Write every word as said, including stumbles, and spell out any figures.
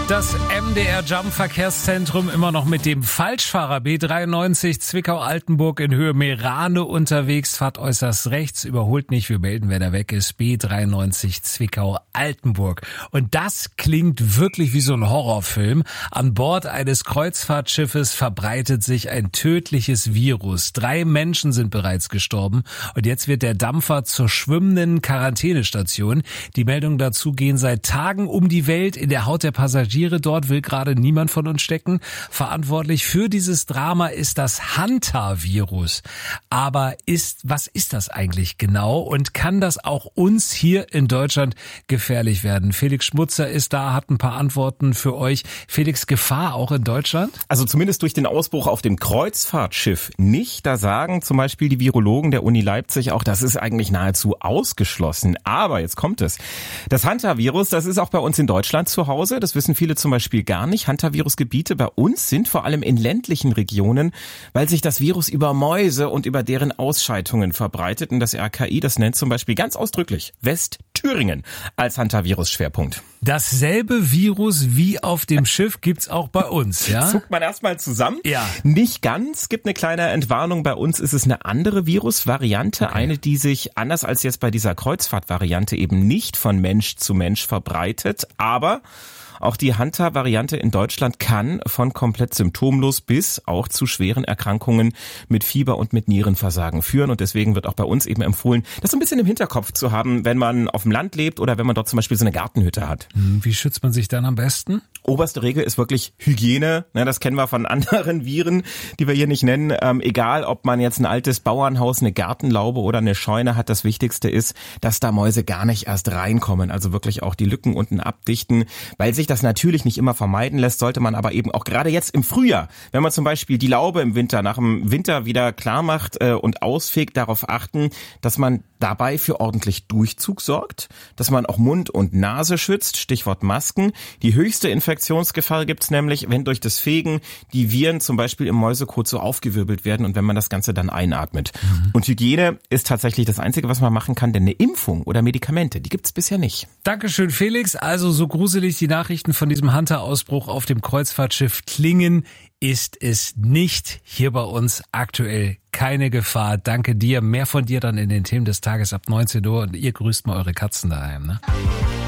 Das M D R Jump Verkehrszentrum immer noch mit dem Falschfahrer B dreiundneunzig Zwickau-Altenburg in Höhe Meerane unterwegs. Fahrt äußerst rechts, überholt nicht, wir melden, wer da weg ist. B dreiundneunzig Zwickau-Altenburg. Und das klingt wirklich wie so ein Horrorfilm. An Bord eines Kreuzfahrtschiffes verbreitet sich ein tödliches Virus. Drei Menschen sind bereits gestorben und jetzt wird der Dampfer zur schwimmenden Quarantänestation. Die Meldungen dazu gehen seit Tagen um die Welt. In der Haut der Passagiere dort will gerade niemand von uns stecken. Verantwortlich für dieses Drama ist das Hantavirus. Aber ist, was ist das eigentlich genau und kann das auch uns hier in Deutschland gefährlich werden? Felix Schmutzer ist da, hat ein paar Antworten für euch. Felix, Gefahr auch in Deutschland? Also zumindest durch den Ausbruch auf dem Kreuzfahrtschiff nicht. Da sagen zum Beispiel die Virologen der Uni Leipzig auch, das ist eigentlich nahezu ausgeschlossen. Aber jetzt kommt es. Das Hantavirus, das ist auch bei uns in Deutschland zu Hause. Das wissen viele zum Beispiel gar nicht. Hantavirusgebiete bei uns sind vor allem in ländlichen Regionen, weil sich das Virus über Mäuse und über deren Ausscheidungen verbreitet. Und das R K I, das nennt zum Beispiel ganz ausdrücklich Westthüringen als Hantavirus-Schwerpunkt. Dasselbe Virus wie auf dem Schiff gibt's auch bei uns, ja? Zuckt man erstmal zusammen. Ja. Nicht ganz, gibt eine kleine Entwarnung. Bei uns ist es eine andere Virusvariante, okay. Eine, die sich anders als jetzt bei dieser Kreuzfahrtvariante eben nicht von Mensch zu Mensch verbreitet, aber auch die Hanta-Variante in Deutschland kann von komplett symptomlos bis auch zu schweren Erkrankungen mit Fieber und mit Nierenversagen führen. Und deswegen wird auch bei uns eben empfohlen, das so ein bisschen im Hinterkopf zu haben, wenn man auf dem Land lebt oder wenn man dort zum Beispiel so eine Gartenhütte hat. Wie schützt man sich dann am besten? Oberste Regel ist wirklich Hygiene. Das kennen wir von anderen Viren, die wir hier nicht nennen. Ähm, egal, ob man jetzt ein altes Bauernhaus, eine Gartenlaube oder eine Scheune hat, das Wichtigste ist, dass da Mäuse gar nicht erst reinkommen. Also wirklich auch die Lücken unten abdichten. Weil sich das natürlich nicht immer vermeiden lässt, sollte man aber eben auch gerade jetzt im Frühjahr, wenn man zum Beispiel die Laube im Winter nach dem Winter wieder klar macht äh, und ausfegt, darauf achten, dass man dabei für ordentlich Durchzug sorgt, dass man auch Mund und Nase schützt, Stichwort Masken. Die höchste Infektionsgefahr gibt's nämlich, wenn durch das Fegen die Viren zum Beispiel im Mäusekot so aufgewirbelt werden und wenn man das Ganze dann einatmet. Mhm. Und Hygiene ist tatsächlich das Einzige, was man machen kann, denn eine Impfung oder Medikamente, die gibt's bisher nicht. Dankeschön, Felix. Also so gruselig die Nachrichten von diesem Hunter-Ausbruch auf dem Kreuzfahrtschiff klingen, ist es nicht. Hier bei uns aktuell keine Gefahr. Danke dir. Mehr von dir dann in den Themen des Tages ab neunzehn Uhr und ihr grüßt mal eure Katzen daheim, ne?